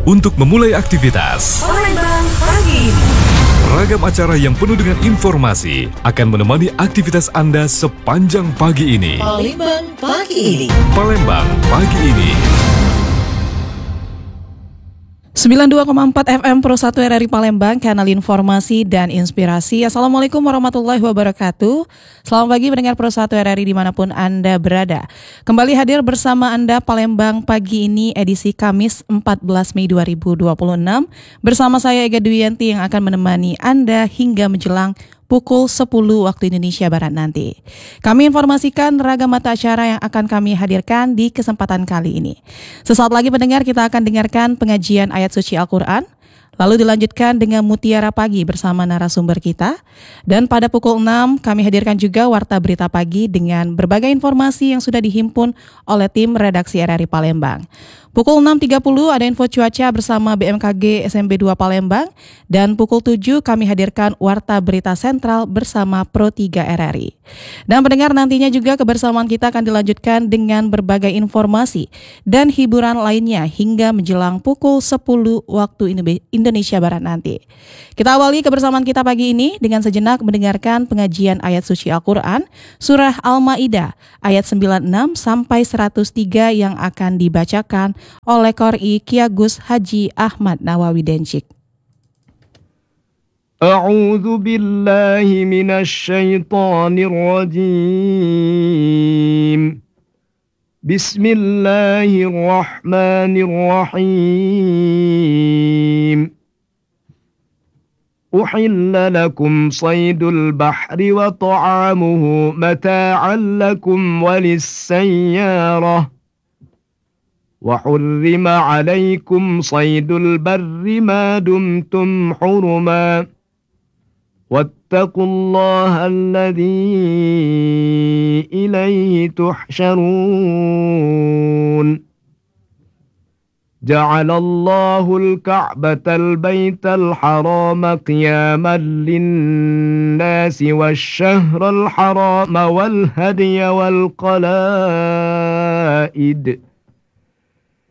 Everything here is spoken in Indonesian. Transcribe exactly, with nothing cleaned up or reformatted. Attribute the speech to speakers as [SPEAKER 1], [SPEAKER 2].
[SPEAKER 1] untuk memulai aktivitas.
[SPEAKER 2] Palembang pagi ini.
[SPEAKER 1] Ragam acara yang penuh dengan informasi akan menemani aktivitas Anda sepanjang pagi ini.
[SPEAKER 2] Palembang pagi ini.
[SPEAKER 1] Palembang pagi ini.
[SPEAKER 3] sembilan puluh dua koma empat F M Pro satu R R I Palembang, kanal informasi dan inspirasi. Assalamualaikum warahmatullahi wabarakatuh. Selamat pagi mendengar Pro satu R R I dimanapun Anda berada. Kembali hadir bersama Anda Palembang pagi ini edisi Kamis empat belas Mei dua ribu dua puluh enam. Bersama saya Ega Dwiyanti yang akan menemani Anda hingga menjelang pukul sepuluh waktu Indonesia Barat nanti. Kami informasikan ragam mata acara yang akan kami hadirkan di kesempatan kali ini. Sesaat lagi pendengar, kita akan dengarkan pengajian ayat suci Al-Quran, lalu dilanjutkan dengan Mutiara Pagi bersama narasumber kita. Dan pada pukul enam kami hadirkan juga Warta Berita Pagi dengan berbagai informasi yang sudah dihimpun oleh tim redaksi R R I Palembang. Pukul enam tiga puluh ada info cuaca bersama B M K G S M B dua Palembang, dan pukul tujuh kami hadirkan Warta Berita Sentral bersama Pro tiga R R I. Dan pendengar, nantinya juga kebersamaan kita akan dilanjutkan dengan berbagai informasi dan hiburan lainnya hingga menjelang pukul sepuluh waktu Indonesia Barat nanti. Kita awali kebersamaan kita pagi ini dengan sejenak mendengarkan pengajian ayat suci Al-Quran Surah Al-Ma'idah ayat sembilan puluh enam sampai seratus tiga yang akan dibacakan oleh Qori Ki Agus Haji Ahmad Nawawi Dencik.
[SPEAKER 4] A'udzu billahi minasy syaithanir rajim. Bismillahirrahmanirrahim. Uhilla lakum saydul bahri wa ta'amuhu mata'an lakum walis-sayyarah. وحرم عليكم صيد البر ما دمتم حرما واتقوا الله الذي إليه تحشرون جعل الله الكعبة البيت الحرام قياما للناس والشهر الحرام والهدي والقلائد